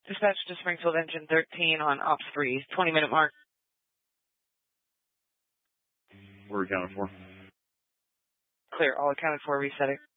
Dispatch to Springfield Engine 13 on Ops 3, 20-minute mark. We're accounted for. Clear, all accounted for, resetting.